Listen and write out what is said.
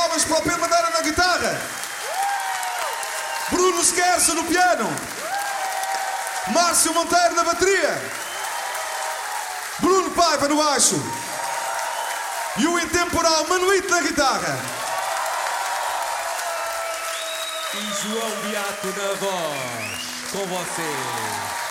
palmas para o Pedro Madeira na guitarra. Bruno Scherzo no piano. Márcio Monteiro na bateria. Bruno Paiva no baixo. E o intemporal Manuito na guitarra. E João Beato na voz. Com vocês.